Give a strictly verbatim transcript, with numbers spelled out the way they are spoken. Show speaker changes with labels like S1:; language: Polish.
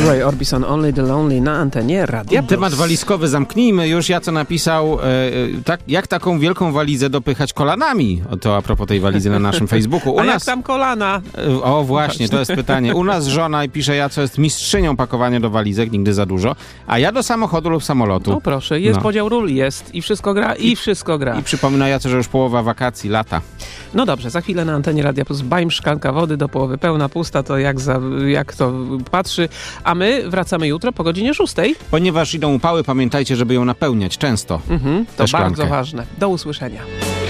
S1: Roy Orbison, Only the Lonely na antenie Radia Plus.
S2: Temat walizkowy zamknijmy już. Ja co napisał, e, tak, jak taką wielką walizę dopychać kolanami? O, to a propos tej walizy na naszym Facebooku. U
S1: a
S2: nas,
S1: jak tam kolana?
S2: E, o właśnie, to jest pytanie. U nas żona pisze, ja co jest mistrzynią pakowania do walizek, nigdy za dużo, a ja do samochodu lub samolotu.
S1: No proszę, jest
S2: No.
S1: podział ról, jest i wszystko gra, i, i wszystko gra.
S2: I przypomina ja co, że już połowa wakacji, lata.
S1: No dobrze, za chwilę na antenie Radia Plus bajm, szklanka wody do połowy pełna, pusta, to jak, za, jak to patrzy. A my wracamy jutro po godzinie szóstej.
S2: Ponieważ idą upały, pamiętajcie, żeby ją napełniać często.
S1: Mhm, to
S2: tę szklankę.
S1: bardzo ważne. Do usłyszenia.